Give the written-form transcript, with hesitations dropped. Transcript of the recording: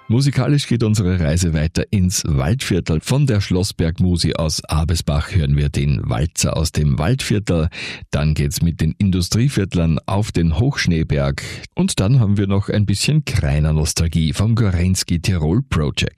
Musikalisch geht unsere Reise weiter ins Waldviertel. Von der Schlossbergmusi aus Abesbach hören wir den Walzer aus dem Waldviertel. Dann geht's mit den Industrieviertlern auf den Hochschneeberg. Und dann haben wir noch ein bisschen Kreiner Nostalgie vom Gorenski Tirol Project.